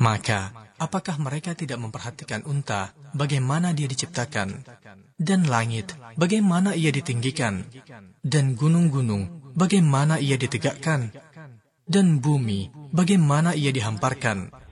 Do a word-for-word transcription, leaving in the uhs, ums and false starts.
Maka, apakah mereka tidak memperhatikan unta, bagaimana dia diciptakan, dan langit, bagaimana ia ditinggikan, dan gunung-gunung, bagaimana ia ditegakkan, dan bumi, bagaimana ia dihamparkan,